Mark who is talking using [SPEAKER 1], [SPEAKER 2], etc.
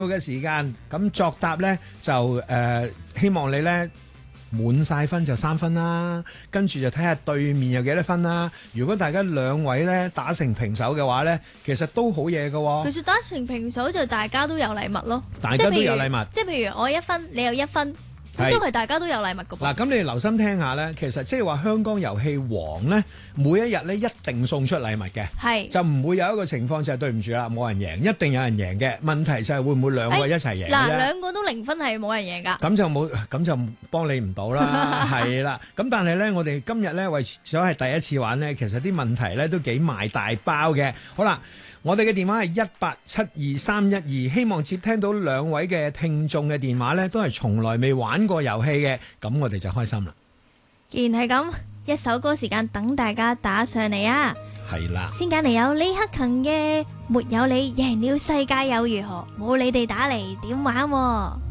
[SPEAKER 1] 嘅時間，咁作答呢，就希望你呢滿晒分就3分啦，跟住就睇下對面有幾多分啦。如果大家兩位呢打成平手嘅話呢，其實都好嘢㗎喎。
[SPEAKER 2] 其實打成平手就大家都有禮物咯，
[SPEAKER 1] 大家都有禮物。
[SPEAKER 2] 即係譬如我1分，你有1分。都係大家都有禮物㗎噃。
[SPEAKER 1] 嗱，咁你留心聽下咧，其實即係話香港遊戲王咧，每一日咧一定送出禮物嘅，
[SPEAKER 2] 係
[SPEAKER 1] 就唔會有一個情況就係對唔住啦，冇人贏，一定有人贏嘅。問題就係會唔會兩個一齊贏啫？
[SPEAKER 2] 嗱，兩個都0分係冇人贏㗎。
[SPEAKER 1] 咁就幫你唔到啦，係啦。咁但係咧，我哋今日咧為咗係第一次玩咧，其實啲問題咧都幾賣大包嘅。好啦。我哋嘅電話係1872312，希望接聽到兩位嘅聽眾嘅電話呢，都係從來未玩過遊戲嘅，咁我哋就開心啦。
[SPEAKER 2] 既然係咁，一首歌時間等大家打上嚟啊！
[SPEAKER 1] 係啦，
[SPEAKER 2] 先揀嚟有李克勤嘅《沒有你贏了世界又如何》，冇你哋打嚟點玩喎？